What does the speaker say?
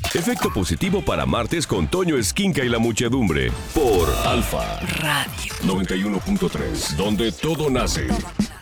Efecto positivo para martes con Toño Esquinca y la muchedumbre. Por Alfa Radio 91.3, donde todo nace.